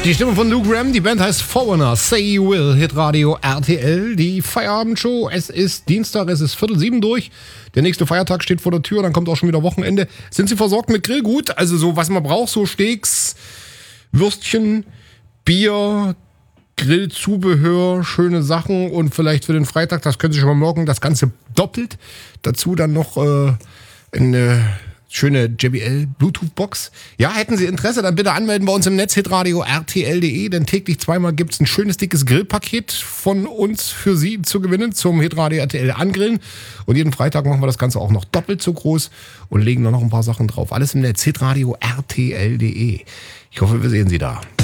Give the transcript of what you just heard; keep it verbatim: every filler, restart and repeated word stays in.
Die Stimme von Lou Gramm, die Band heißt Foreigner, Say You Will, Hitradio R T L, die Feierabendshow. Es ist Dienstag, es ist Viertel sieben durch. Der nächste Feiertag steht vor der Tür, dann kommt auch schon wieder Wochenende. Sind Sie versorgt mit Grillgut? Also so, was man braucht, so Steaks, Würstchen, Bier, Grillzubehör, schöne Sachen und vielleicht für den Freitag, das können Sie schon mal morgen, das Ganze doppelt. Dazu dann noch äh, eine schöne J B L Bluetooth-Box. Ja, hätten Sie Interesse, dann bitte anmelden bei uns im Netz hitradio R T L punkt de, denn täglich zweimal gibt es ein schönes, dickes Grillpaket von uns für Sie zu gewinnen zum Hitradio R T L Angrillen. Und jeden Freitag machen wir das Ganze auch noch doppelt so groß und legen da noch ein paar Sachen drauf. Alles im Netz hitradio R T L punkt de. Ich hoffe, wir sehen Sie da.